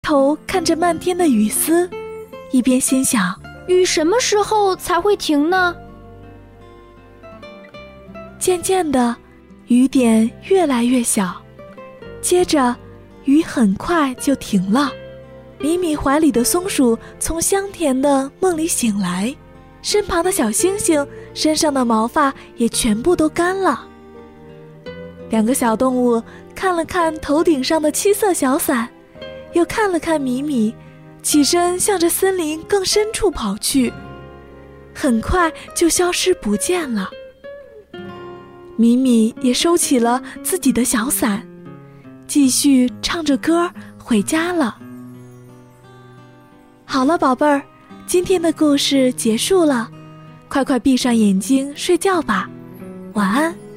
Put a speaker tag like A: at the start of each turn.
A: 头看着漫天的雨丝，一边心想，
B: 雨什么时候才会停呢？
A: 渐渐的，雨点越来越小，接着雨很快就停了。米米怀里的松鼠从香甜的梦里醒来，身旁的小星星身上的毛发也全部都干了。两个小动物看了看头顶上的七色小伞，又看了看米米，起身向着森林更深处跑去，很快就消失不见了。米米也收起了自己的小伞，继续唱着歌回家了。好了，宝贝儿，今天的故事结束了，快快闭上眼睛睡觉吧，晚安。